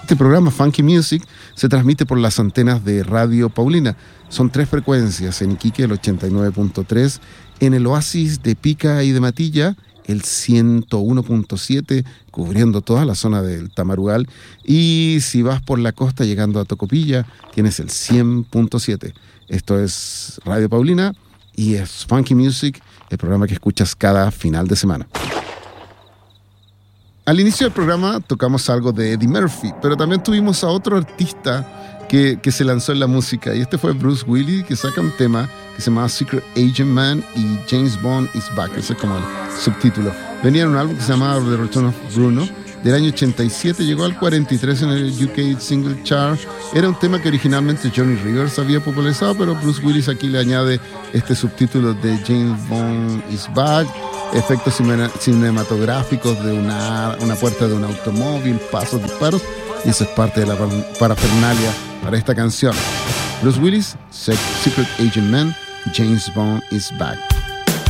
Este programa Funky Music se transmite por las antenas de Radio Paulina. Son 3 frecuencias: en Iquique el 89.3, en el Oasis de Pica y de Matilla el 101.7, cubriendo toda la zona del Tamarugal, y si vas por la costa llegando a Tocopilla tienes el 100.7. Esto es Radio Paulina y es Funky Music, el programa que escuchas cada final de semana. Al inicio del programa tocamos algo de Eddie Murphy, pero también tuvimos a otro artista que se lanzó en la música, y este fue Bruce Willis, que saca un tema que se llama Secret Agent Man y James Bond is Back. Ese es como el subtítulo. Venía en un álbum que se llamaba The Return of Bruno del año 87, llegó al 43 en el UK Single Chart. Era un tema que originalmente Johnny Rivers había popularizado, pero Bruce Willis aquí le añade este subtítulo de James Bond is Back, efectos cinematográficos de una puerta de un automóvil, pasos, disparos, y eso es parte de la parafernalia para esta canción. Bruce Willis, Secret Agent Man, James Bond is Back.